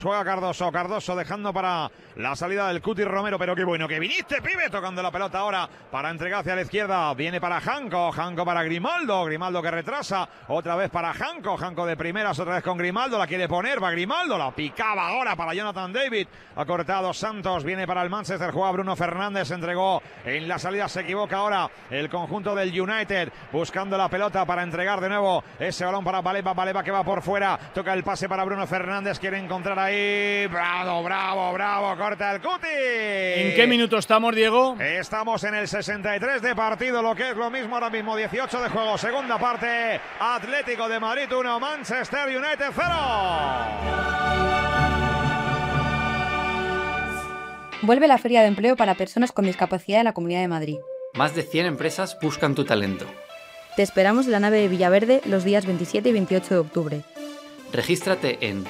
Juega Cardoso dejando para la salida del Cuti Romero, pero qué bueno que viniste, pibe, tocando la pelota ahora para entregar hacia la izquierda, viene para Janko para Grimaldo que retrasa, otra vez para Janko de primeras, otra vez con Grimaldo, la quiere poner, va Grimaldo, la picaba ahora para Jonathan David, ha cortado Santos, viene para el Manchester, juega Bruno Fernández, entregó en la salida, se equivoca ahora el conjunto del United, buscando la pelota para entregar de nuevo ese balón para Baleba que va por fuera, toca el pase para Bruno Fernández, quiere encontrar ahí. Bravo, corta el Cuti. ¿En qué minuto estamos, Diego? Estamos en el 63 de partido, lo que es lo mismo ahora mismo, 18 de juego, segunda parte, Atlético de Madrid 1, Manchester United 0. Vuelve la Feria de Empleo para personas con discapacidad en la Comunidad de Madrid. Más de 100 empresas buscan tu talento. Te esperamos en la nave de Villaverde los días 27 y 28 de octubre. Regístrate en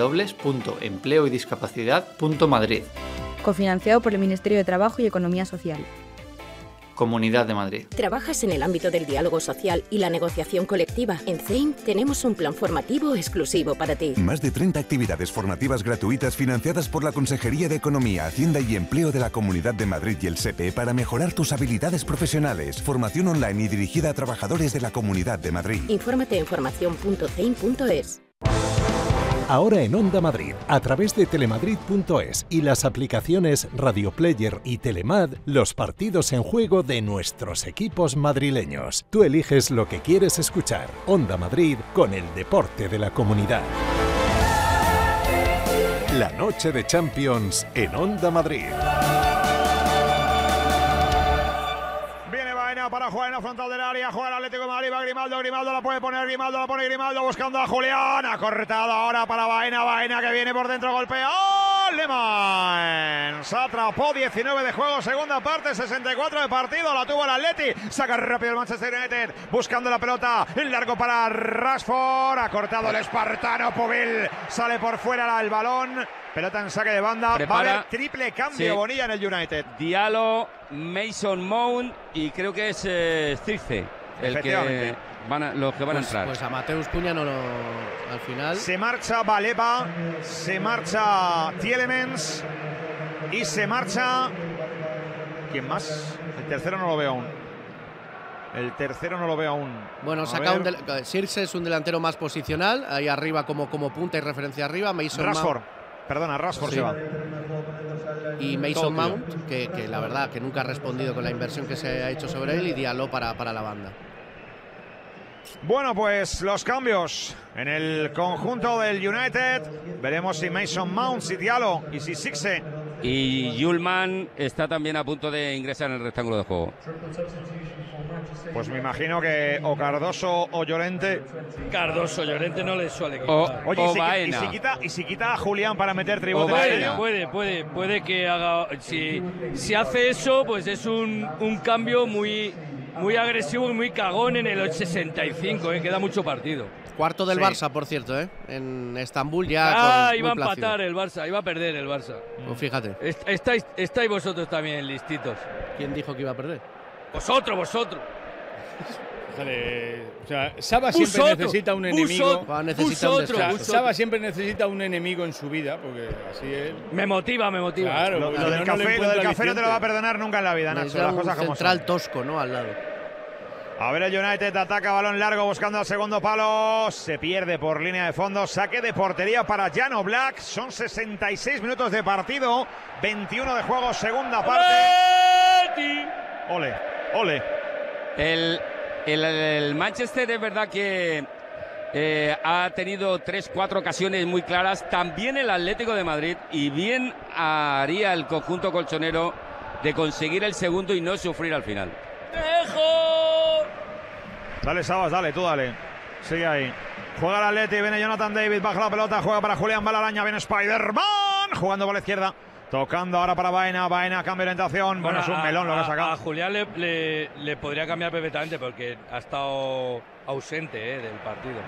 www.empleoydiscapacidad.madrid. Cofinanciado por el Ministerio de Trabajo y Economía Social. Comunidad de Madrid. ¿Trabajas en el ámbito del diálogo social y la negociación colectiva? En CEIM tenemos un plan formativo exclusivo para ti. Más de 30 actividades formativas gratuitas financiadas por la Consejería de Economía, Hacienda y Empleo de la Comunidad de Madrid y el SEPE para mejorar tus habilidades profesionales. Formación online y dirigida a trabajadores de la Comunidad de Madrid. Infórmate en formacion.ceim.es. Ahora en Onda Madrid, a través de telemadrid.es y las aplicaciones Radio Player y Telemad, los partidos en juego de nuestros equipos madrileños. Tú eliges lo que quieres escuchar. Onda Madrid con el deporte de la comunidad. La noche de Champions en Onda Madrid. Para jugar en la frontal del área, juega el Atlético de Madrid, va Grimaldo la puede poner, Grimaldo buscando a Julián, ha cortado ahora para Baena que viene por dentro, golpea, Lemans, atrapó 19 de juego, segunda parte, 64 de partido, la tuvo el Atleti, saca rápido el Manchester United, buscando la pelota, en largo para Rashford, ha cortado el espartano, Pubil, sale por fuera el balón, pelota en saque de banda, va a haber triple cambio, sí. Bonilla en el United. Diallo, Mason Mount y creo que es Circe el que los que van a entrar. Pues a Mateus Cunha al final. Se marcha Baleba, se marcha Tielemans y se marcha... ¿Quién más? El tercero no lo veo aún. Bueno, saca Circe es un delantero más posicional, ahí arriba como punta y referencia arriba. Mason Rashford. Rashford se va. Y Mason Mount, que la verdad que nunca ha respondido con la inversión que se ha hecho sobre él, y Diallo para la banda. Bueno, pues los cambios en el conjunto del United. Veremos si Mason Mount, si Diallo y si Sixte. Y Yulman está también a punto de ingresar en el rectángulo de juego. Pues me imagino que o Cardoso o Llorente. Llorente no le suele quitar. Oye, y si quita a Julián para meter tribote. Puede que haga. Si hace eso, pues es un cambio muy agresivo y muy cagón en el 65, queda mucho partido. Cuarto del Barça, por cierto, en Estambul ya. Iba a empatar el Barça, iba a perder el Barça. Pues fíjate. Estáis vosotros también listitos. ¿Quién dijo que iba a perder? Vosotros. O sea, Saba siempre necesita un enemigo. Saba siempre necesita un enemigo en su vida, porque así es. Me motiva. Claro, lo del café no te lo va a perdonar nunca en la vida, Nacho. Las cosas como central tosco, ¿no? Al lado. A ver, el United ataca, balón largo buscando al segundo palo, se pierde por línea de fondo, saque de portería para Jan Oblak, son 66 minutos de partido, 21 de juego, segunda parte. Ole. El Manchester es verdad que ha tenido 3-4 ocasiones muy claras, también el Atlético de Madrid, y bien haría el conjunto colchonero de conseguir el segundo y no sufrir al final. Dale, Sabas, tú dale. Sigue ahí. Juega el Atleti, viene Jonathan David, baja la pelota, juega para Julián, va la araña, viene Spider-Man, jugando por la izquierda. Tocando ahora para Baena, cambio de orientación. Bueno, es un melón lo que ha sacado. A Julián le podría cambiar perfectamente porque ha estado ausente del partido.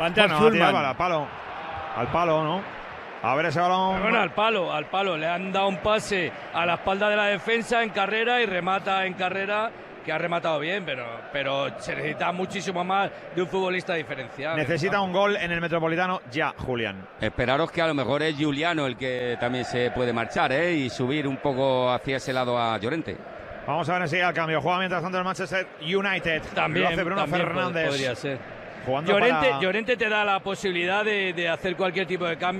Al palo, ¿no? A ver ese balón. Bueno, al palo. Le han dado un pase a la espalda de la defensa en carrera y remata en carrera que ha rematado bien, pero se necesita muchísimo más de un futbolista diferencial. Necesita un gol en el Metropolitano ya, Julián. Esperaros que a lo mejor es Giuliano el que también se puede marchar, y subir un poco hacia ese lado a Llorente. Vamos a ver enseguida el cambio. Juega mientras tanto el Manchester United. También, lo hace Bruno Fernández. Podría ser. Jugando Llorente te da la posibilidad de hacer cualquier tipo de cambio.